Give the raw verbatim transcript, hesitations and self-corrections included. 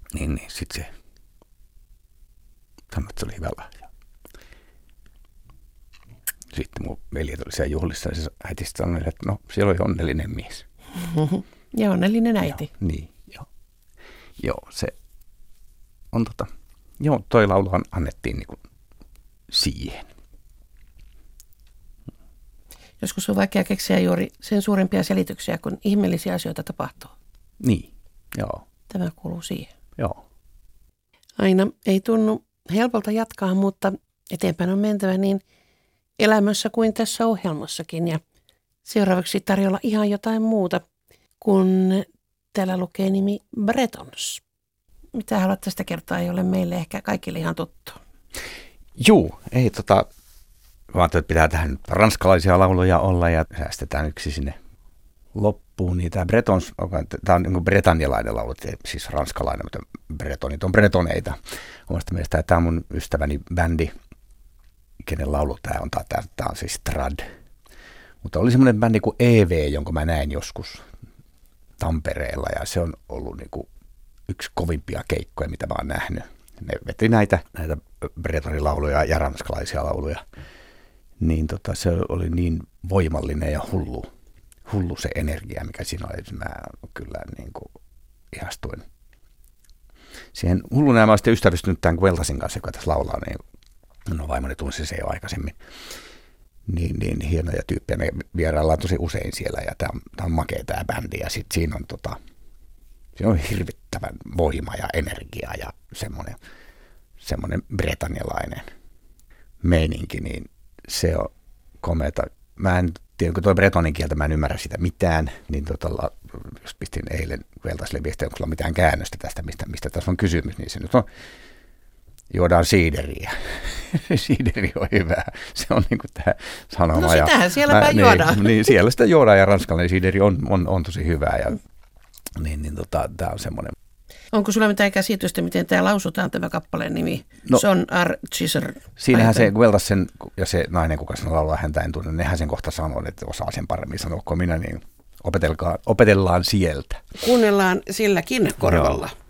Niin, niin sitten se sanoi, että se oli hyvä lahja. Sitten mun veljet oli siellä juhlissa ja se äiti sanoi, että no siellä oli onnellinen mies. Ja onnellinen äiti. Joo, niin, joo. Joo, se on tota, joo, toi lauluhan annettiin niinku siihen. Joskus on vaikea keksiä juuri sen suurempia selityksiä, kun ihmeellisiä asioita tapahtuu. Niin, joo. Tämä kuuluu siihen. Joo. Aina ei tunnu helpolta jatkaa, mutta eteenpäin on mentävä niin elämässä kuin tässä ohjelmassakin. Ja seuraavaksi tarjolla ihan jotain muuta, kun täällä lukee nimi Bretons. Mitä haluat tästä kertoa, ei ole meille ehkä kaikille ihan tuttu. Juu, ei tota, vaan että pitää tähän ranskalaisia lauluja olla ja säästetään yksi sinne loppuun. Niin tämä Bretons, tämä on niin bretanialainen laulu, siis ranskalainen, mutta bretonit on bretoneita. Omasta mielestä tämä on mun ystäväni bändi, kenen laulu tämä on, tämä, tämä on siis Trad. Mutta oli semmoinen bändi kuin E V, jonka mä näin joskus Tampereella ja se on ollut niin kuin yksi kovimpia keikkoja, mitä mä oon nähnyt. Ne veti näitä, näitä bretonilauluja ja ranskalaisia lauluja. Niin tota, se oli niin voimallinen ja hullu, hullu se energia, mikä siinä oli. Mä kyllä niin kuin ihastuin siihen hulluna. Ja mä oon sitten ystävystynyt tämän Gueltasin kanssa, joka tässä laulaa. Niin, no vaimoni tunsi se jo aikaisemmin. Niin, niin hienoja tyyppejä. Me vieraillaan tosi usein siellä ja tämä on, tää on makea tämä bändi. Ja sitten siinä on, tota, siinä on hirvittävän voima ja energia ja semmoinen, semmoinen bretanialainen meininki, niin se on komeata. Mä en tiedä, kun tuo bretonin kieltä, mä en ymmärrä sitä mitään, niin tota, jos pistin eilen Veltaselle viestiä, onko sulla mitään käännöstä tästä, mistä, mistä tässä on kysymys, niin se nyt on, juodaan siideriä. Siideri on hyvä. Se on niin kuin tämä sanoma. No sitähän ja, siellä mä, päin niin, juodaan. Niin, siellä sitä juodaan ja ranskalainen siideri on, on, on tosi hyvää ja niin, niin tota, tämä on semmoinen. Onko sulla mitään käsitystä, miten tämä lausutaan, tämä kappaleen nimi? No, Son Ar Ciser. Siinähän se Gueltas sen ja se nainen, kuka sen laulaa, häntä en tunne, nehän sen kohta sanoo, että osaa sen paremmin sanoa kuin minä, niin opetellaan, opetellaan sieltä. Kuunnellaan silläkin korvalla. Joo.